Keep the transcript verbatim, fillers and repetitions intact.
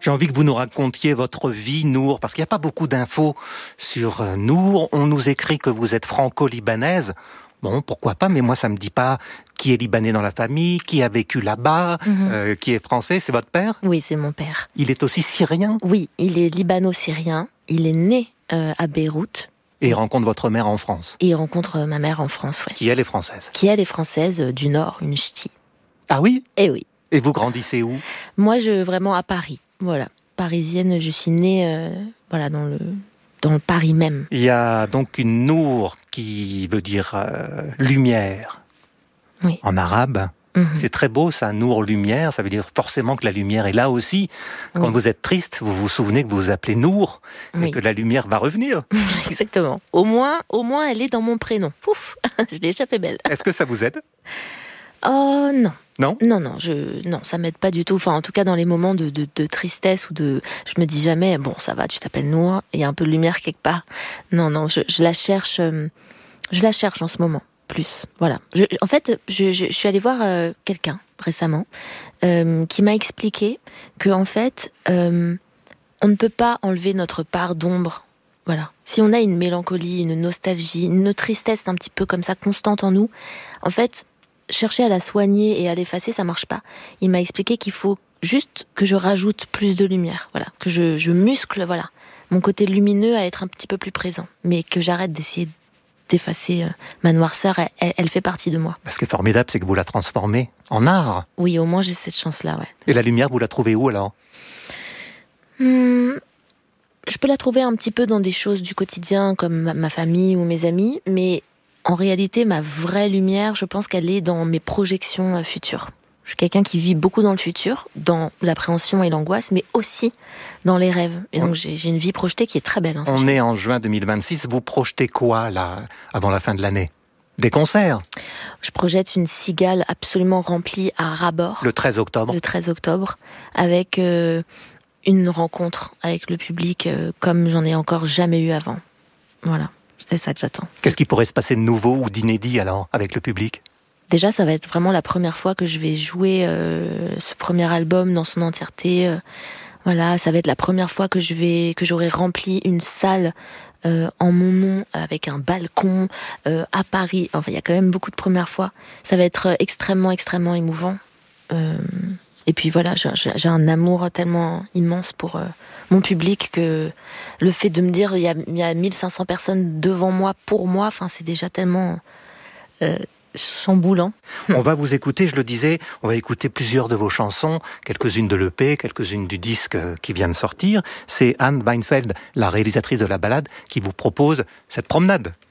J'ai envie que vous nous racontiez votre vie, Nour, parce qu'il n'y a pas beaucoup d'infos sur Nour. On nous écrit que vous êtes franco-libanaise. Bon, pourquoi pas, mais moi ça me dit pas qui est libanais dans la famille, qui a vécu là-bas, mm-hmm. euh, qui est français. C'est votre père ? Oui, c'est mon père. Il est aussi syrien ? Oui, il est libano-syrien. Il est né euh, à Beyrouth. Et il rencontre votre mère en France ? Et il rencontre ma mère en France, oui. Qui elle est française ? Qui elle est française euh, du Nord, une ch'ti. Ah oui ? Eh oui. Et vous grandissez où ? Moi, je vraiment à Paris. Voilà, parisienne. Je suis née, euh, voilà, dans le dans le Paris même. Il y a donc une Nour qui veut dire euh, lumière. Oui. En arabe. Mm-hmm. C'est très beau ça, Nour, lumière. Ça veut dire forcément que la lumière est là aussi. Quand oui. vous êtes triste, vous vous souvenez que vous vous appelez Nour oui. et que la lumière va revenir. Exactement. Au moins, au moins, elle est dans mon prénom. Pouf, je l'ai échappé belle. Est-ce que ça vous aide ? Oh non. Non ? Non, non, je, non, ça m'aide pas du tout. Enfin, en tout cas, dans les moments de, de, de tristesse ou de, je me dis jamais, bon, ça va, tu t'appelles Nour, il y a un peu de lumière quelque part. Non, non, je, je la cherche, euh, je la cherche en ce moment, plus. Voilà. Je, en fait, je, je, je suis allée voir euh, quelqu'un récemment euh, qui m'a expliqué que, en fait, euh, on ne peut pas enlever notre part d'ombre. Voilà. Si on a une mélancolie, une nostalgie, une tristesse un petit peu comme ça constante en nous, en fait, chercher à la soigner et à l'effacer, ça marche pas. Il m'a expliqué qu'il faut juste que je rajoute plus de lumière, voilà, que je, je muscle, voilà, mon côté lumineux à être un petit peu plus présent, mais que j'arrête d'essayer d'effacer euh, ma noirceur. Elle, elle fait partie de moi. Ce qui est formidable, c'est que vous la transformez en art. Oui, au moins j'ai cette chance-là, ouais. Et la lumière, vous la trouvez où alors ? hum, Je peux la trouver un petit peu dans des choses du quotidien, comme ma, ma famille ou mes amis, mais en réalité, ma vraie lumière, je pense qu'elle est dans mes projections futures. Je suis quelqu'un qui vit beaucoup dans le futur, dans l'appréhension et l'angoisse, mais aussi dans les rêves. Et donc, j'ai, j'ai une vie projetée qui est très belle. Hein, On est en juin deux mille vingt-six. Vous projetez quoi, là, avant la fin de l'année ? Des concerts ? Je projette une cigale absolument remplie à ras-bord. Le treize octobre ? Le treize octobre, avec euh, une rencontre avec le public euh, comme j'en ai encore jamais eu avant. Voilà. C'est ça que j'attends. Qu'est-ce qui pourrait se passer de nouveau ou d'inédit alors avec le public ? Déjà, ça va être vraiment la première fois que je vais jouer euh, ce premier album dans son entièreté. Euh, voilà, ça va être la première fois que je vais que j'aurai rempli une salle euh, en mon nom avec un balcon euh, à Paris. Enfin, il y a quand même beaucoup de premières fois. Ça va être extrêmement, extrêmement émouvant. Euh, et puis voilà, j'ai, j'ai un amour tellement immense pour euh, mon public que le fait de me dire il y a, il y a mille cinq cents personnes devant moi, pour moi, enfin, c'est déjà tellement euh, chamboulant. On va vous écouter, je le disais, on va écouter plusieurs de vos chansons, quelques-unes de l'E P, quelques-unes du disque qui vient de sortir. C'est Anne Weinfeld, la réalisatrice de la balade, qui vous propose cette promenade.